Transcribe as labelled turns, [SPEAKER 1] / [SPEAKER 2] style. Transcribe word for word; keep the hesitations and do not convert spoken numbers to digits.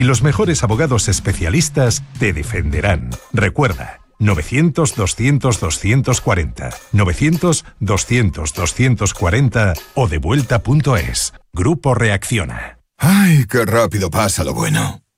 [SPEAKER 1] Y los mejores abogados especialistas te defenderán. Recuerda, novecientos, doscientos, doscientos cuarenta, novecientos, doscientos, doscientos cuarenta o devuelta punto es. Grupo Reacciona.
[SPEAKER 2] ¡Ay, qué rápido pasa lo bueno!